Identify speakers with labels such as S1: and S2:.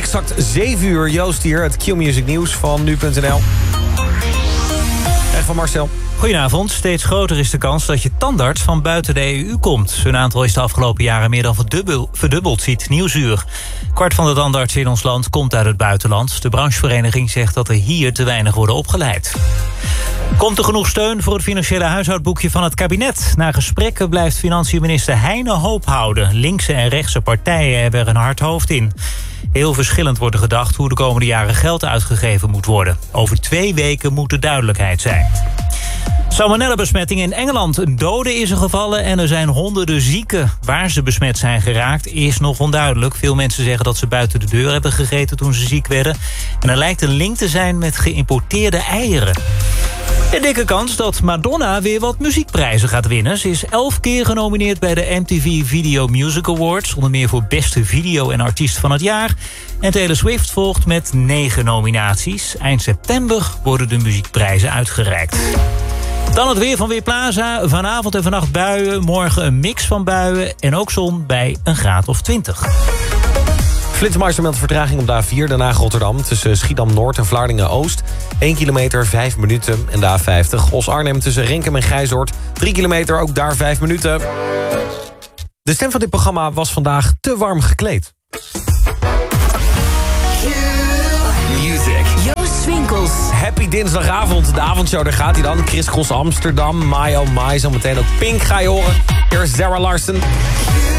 S1: exact 7 uur. Joost hier, het Q-Music nieuws van nu.nl. En van Marcel.
S2: Goedenavond. Steeds groter is de kans dat je tandarts van buiten de EU komt. Hun aantal is de afgelopen jaren meer dan verdubbeld, ziet Nieuwsuur. Kwart van de tandartsen in ons land komt uit het buitenland. De branchevereniging zegt dat er hier te weinig worden opgeleid. Komt er genoeg steun voor het financiële huishoudboekje van het kabinet? Na gesprekken blijft financiënminister Heijnen hoop houden. Linkse en rechtse partijen hebben er een hard hoofd in. Heel verschillend wordt er gedacht hoe de komende jaren geld uitgegeven moet worden. Over 2 weken moet er duidelijkheid zijn. Salmonella-besmetting in Engeland. Een dode is er gevallen en er zijn honderden zieken. Waar ze besmet zijn geraakt is nog onduidelijk. Veel mensen zeggen dat ze buiten de deur hebben gegeten toen ze ziek werden. En er lijkt een link te zijn met geïmporteerde eieren. Een dikke kans dat Madonna weer wat muziekprijzen gaat winnen. Ze is 11 keer genomineerd bij de MTV Video Music Awards. Onder meer voor beste video en artiest van het jaar. En Taylor Swift volgt met 9 nominaties. Eind september worden de muziekprijzen uitgereikt. Dan het weer van Weerplaza. Vanavond en vannacht buien. Morgen een mix van buien. En ook zon bij een graad of 20.
S1: Flitsmeister meldt vertraging op de A4, Den Haag-Rotterdam... tussen Schiedam-Noord en Vlaardingen-Oost. 1 kilometer, 5 minuten. En de A50, Os-Arnhem tussen Renkum en Gijzoord. 3 kilometer, ook daar 5 minuten. De stem van dit programma was vandaag te warm gekleed.
S3: Joost Swinkels.
S1: Happy dinsdagavond, de avondshow, daar gaat hij dan. Chris Cross Amsterdam, My Oh My, zometeen ook Pink ga je horen. Eerst Zara Larsson.